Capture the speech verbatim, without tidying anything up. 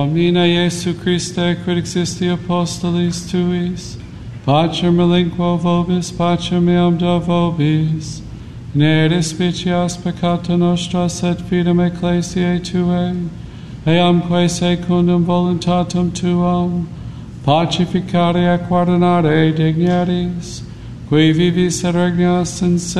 Domine Iesu Christe, quid existi apostolis tuis, pacem relinquo vobis, pacem meam do vobis, ne despicias peccata nostra, sed fidem ecclesiae Tuae, eamque secundum voluntatem Tuam, pacificare et guardinare dignities, qui vivis et regnas in